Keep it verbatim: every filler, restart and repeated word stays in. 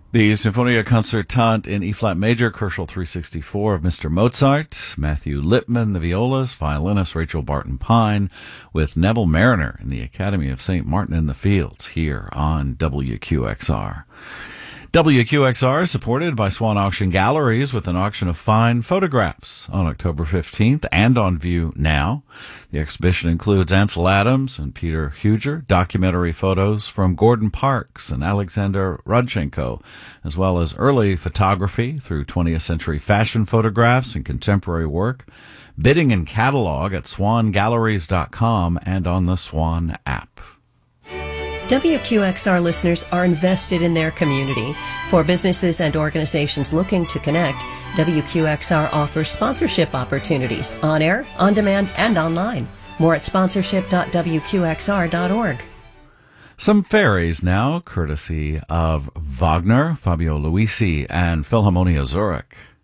The Sinfonia Concertante in E-flat major, Kerschel three sixty-four of Mister Mozart, Matthew Lipman, the violas, violinist Rachel Barton Pine, with Neville Mariner in the Academy of Saint Martin in the Fields here on W Q X R. W Q X R is supported by Swan Auction Galleries with an auction of fine photographs on October fifteenth and on view now. The exhibition includes Ansel Adams and Peter Huger, documentary photos from Gordon Parks and Alexander Rodchenko, as well as early photography through twentieth century fashion photographs and contemporary work. Bidding and catalog at swan galleries dot com and on the Swan app. W Q X R listeners are invested in their community. For businesses and organizations looking to connect, W Q X R offers sponsorship opportunities on air, on demand, and online. More at sponsorship dot w q x r dot org. Some fairies now, courtesy of Wagner, Fabio Luisi, and Philharmonia Zurich.